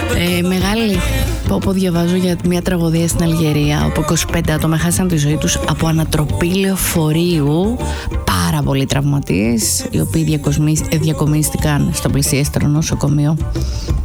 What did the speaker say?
Μεγάλη. Όπου διαβάζω για μια τραγωδία στην Αλγερία, όπου 25 άτομα χάσαν τη ζωή τους από ανατροπή λεωφορείου. Πάρα πολλοί τραυματίες, οι οποίοι διακομίστηκαν στο πλησιέστερο νοσοκομείο.